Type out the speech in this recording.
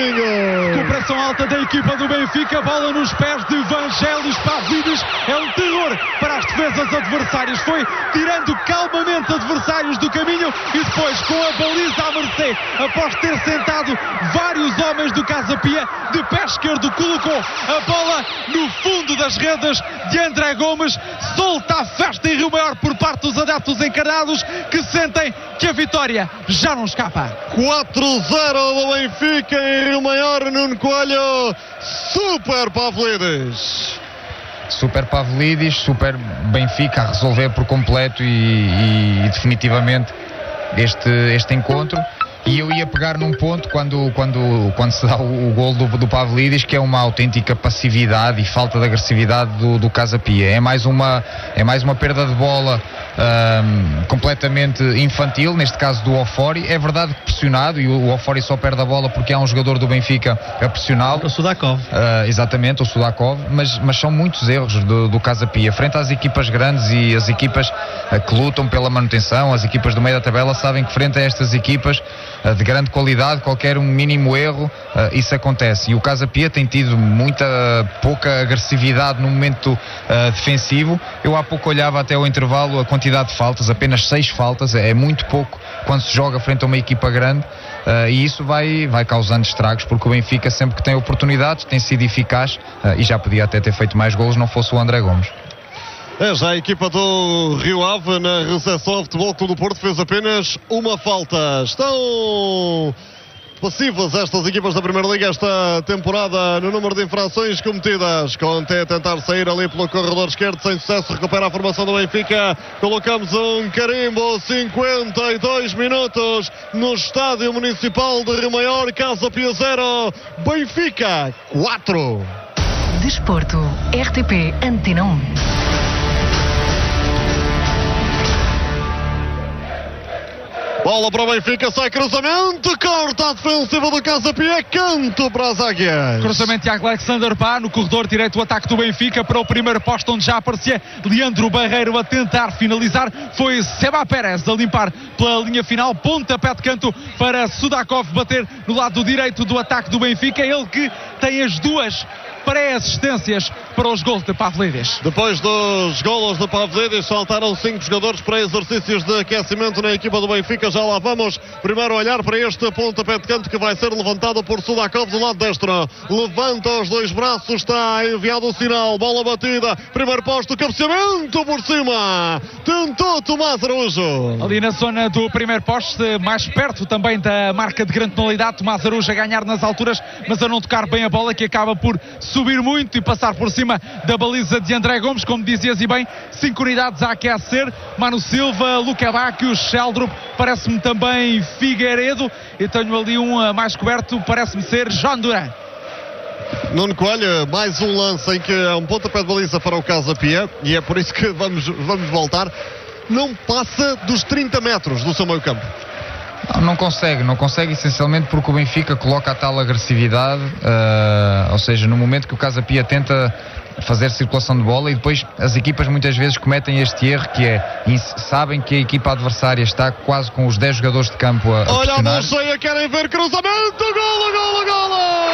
Domingo. Recuperação alta da equipa do Benfica, bola nos pés de Vangelis Pavlidis, é um terror para as defesas adversárias, foi tirando calmamente adversários do caminho e depois com a baliza à mercê, após ter sentado vários homens do Casa Pia, de pé esquerdo colocou a bola no fundo das redes de André Gomes, solta a festa em Rio Maior por parte dos adeptos encarnados que sentem que a vitória já não escapa. 4-0 do Benfica em Rio Maior. Nuno Coelho, super Pavlidis. Super Pavlidis, super Benfica a resolver por completo e definitivamente este encontro. E eu ia pegar num ponto quando se dá o gol do Pavlidis, que é uma autêntica passividade e falta de agressividade do Casa Pia. É mais uma perda de bola completamente infantil, neste caso do Ofori. É verdade que pressionado, e o Ofori só perde a bola porque há um jogador do Benfica a pressioná-lo. O Sudakov. Exatamente, o Sudakov, mas são muitos erros do Casa Pia. Frente às equipas grandes e as equipas que lutam pela manutenção, as equipas do meio da tabela, sabem que frente a estas equipas de grande qualidade, qualquer um mínimo erro, isso acontece. E o Casa Pia tem tido pouca agressividade no momento defensivo. Eu há pouco olhava até ao intervalo a quantidade de faltas, apenas 6 faltas, é muito pouco quando se joga frente a uma equipa grande, e isso vai causando estragos, porque o Benfica, sempre que tem oportunidades, tem sido eficaz, e já podia até ter feito mais golos, não fosse o André Gomes. É já a equipa do Rio Ave na recepção ao Futebol Clube do Porto, fez apenas uma falta. Estão passivas estas equipas da Primeira Liga esta temporada no número de infrações cometidas. Conte a tentar sair ali pelo corredor esquerdo sem sucesso, recupera a formação do Benfica. Colocamos um carimbo, 52 minutos no Estádio Municipal de Rio Maior. Casa Pia 0, Benfica 4. Desporto, RTP Antena 1. Bola para o Benfica, sai cruzamento, corta a defensiva do Casa Pia, canto para as águias. Cruzamento de Alexander Pá no corredor direito do ataque do Benfica para o primeiro posto, onde já aparecia Leandro Barreiro a tentar finalizar. Foi Seba Pérez a limpar pela linha final, pontapé de canto para Sudakov bater no lado direito do ataque do Benfica, ele que tem as duas pré-assistências para os gols de Pavlidis. Depois dos golos de Pavlidis, saltaram 5 jogadores para exercícios de aquecimento na equipa do Benfica. Já lá vamos. Primeiro olhar para este pontapé de canto que vai ser levantado por Sudakov do lado destro. Levanta os dois braços, está enviado o sinal. Bola batida, primeiro posto, cabeceamento por cima. Tentou Tomás Araújo. Ali na zona do primeiro poste, mais perto também da marca de grande penalidade, Tomás Araújo a ganhar nas alturas, mas a não tocar bem a bola, que acaba por subir muito e passar por cima da baliza de André Gomes, como dizias e bem, 5 unidades a aquecer. Mano Silva, Luca Bacchio, Sheldrup, parece-me também Figueiredo, e tenho ali um mais coberto, parece-me ser João Duran. Nuno Coelho, mais um lance em que é um pontapé de baliza para o Casa Pia, e é por isso que vamos voltar. Não passa dos 30 metros do seu meio campo. Não consegue essencialmente porque o Benfica coloca a tal agressividade, ou seja, no momento que o Casa Pia tenta fazer circulação de bola, e depois as equipas muitas vezes cometem este erro, que é, sabem que a equipa adversária está quase com os 10 jogadores de campo a olha pressionar. A mão cheia, querem ver cruzamento, golo!